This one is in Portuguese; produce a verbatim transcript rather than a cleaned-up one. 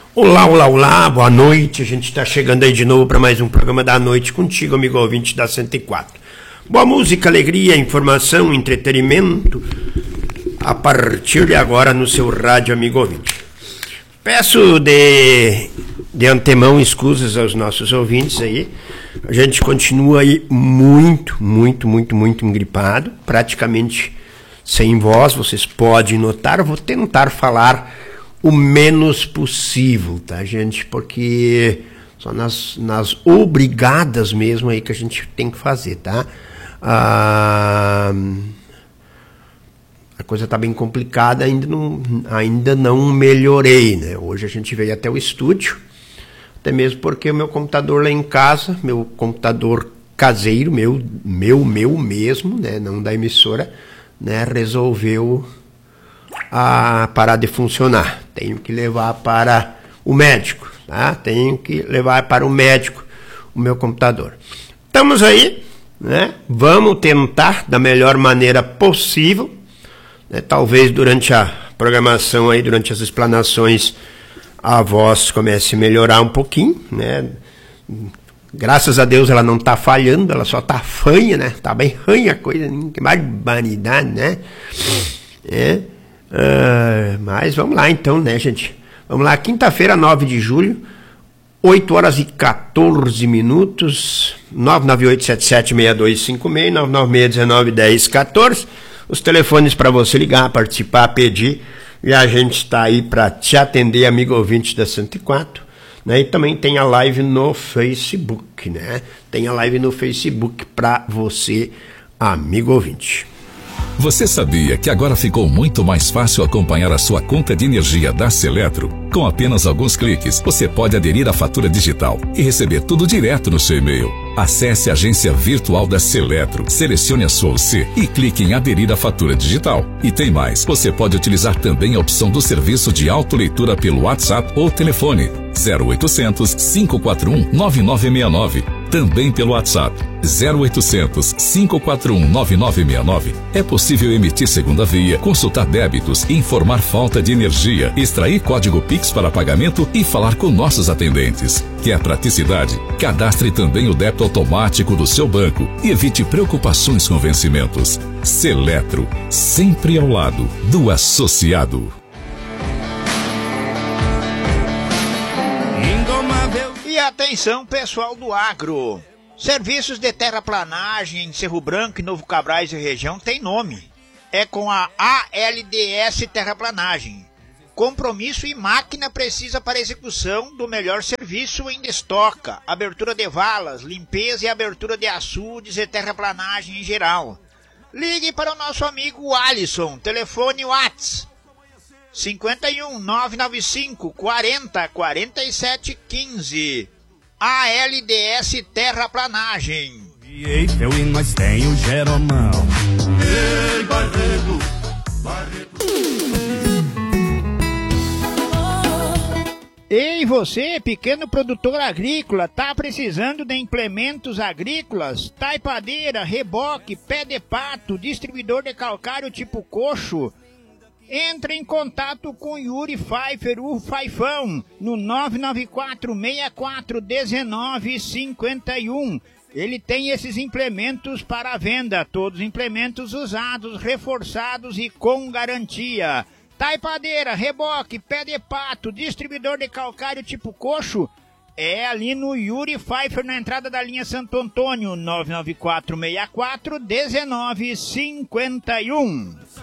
Olá, olá, olá, boa noite. A gente está chegando aí de novo para mais um programa da noite contigo, amigo ouvinte da cento e quatro. Boa música, alegria, informação, entretenimento, a partir de agora no seu rádio, amigo ouvinte. Peço de, de antemão escusas aos nossos ouvintes aí. A gente continua aí muito, muito, muito, muito engripado, praticamente sem voz, vocês podem notar. Eu vou tentar falar o menos possível, tá, gente? Porque só nas, nas obrigadas mesmo aí que a gente tem que fazer, tá? Ah, a coisa tá bem complicada, ainda não, ainda não melhorei, né? Hoje a gente veio até o estúdio, até mesmo porque o meu computador lá em casa, meu computador caseiro, meu, meu, meu mesmo, né? Não da emissora, né? Resolveu a parar de funcionar. Tenho que levar para o médico, tá? Tenho que levar para o médico o meu computador. Estamos aí, né? Vamos tentar da melhor maneira possível, né? Talvez durante a programação aí, durante as explanações, a voz comece a melhorar um pouquinho, né? Graças a Deus ela não está falhando, ela só está fanha, né? Está bem ranha a coisa, que barbaridade, né? É. Uh, mas vamos lá então, né, gente? Vamos lá, quinta-feira, nove de julho, oito horas e quatorze minutos, nove nove oito sete sete seis dois cinco seis, nove nove seis um nove um zero um quatro. Os telefones para você ligar, participar, pedir, e a gente está aí para te atender, amigo ouvinte da cento e quatro, né? E também tem a live no Facebook, né? Tem a live no Facebook para você, amigo ouvinte. Você sabia que agora ficou muito mais fácil acompanhar a sua conta de energia da Seletro? Com apenas alguns cliques, você pode aderir à fatura digital e receber tudo direto no seu e-mail. Acesse a agência virtual da Seletro, selecione a sua U C e clique em aderir à fatura digital. E tem mais, você pode utilizar também a opção do serviço de autoleitura pelo WhatsApp ou telefone zero oitocentos, cinco quatro um, nove nove seis nove. Também pelo WhatsApp zero oitocentos, cinco quatro um, nove nove seis nove. É possível emitir segunda via, consultar débitos, informar falta de energia, extrair código Pix para pagamento e falar com nossos atendentes. Quer praticidade? Cadastre também o débito automático do seu banco e evite preocupações com vencimentos. Seletro, sempre ao lado do associado. E atenção, pessoal do agro. Serviços de terraplanagem em Cerro Branco e Novo Cabrais e região tem nome. É com a A L D S Terraplanagem. Compromisso e máquina precisa para execução do melhor serviço em destoca, abertura de valas, limpeza e abertura de açudes e terraplanagem em geral. Ligue para o nosso amigo Alisson, telefone WhatsApp cinquenta e um, nove nove cinco, quarenta, quarenta e sete, quinze. A L D S Terraplanagem. Eu e nós tem o Jeromão. Ei, Barreto, Barreto. Ei, você, pequeno produtor agrícola, tá precisando de implementos agrícolas? Taipadeira, reboque, pé de pato, distribuidor de calcário tipo coxo? Entre em contato com Yuri Pfeiffer, o Faifão, no nove nove quatro, seis quatro um nove cinco um. Ele tem esses implementos para venda, todos implementos usados, reforçados e com garantia. Taipadeira, reboque, pé de pato, distribuidor de calcário tipo coxo, é ali no Yuri Pfeiffer, na entrada da linha Santo Antônio, nove nove quatro, seis quatro um nove cinco um.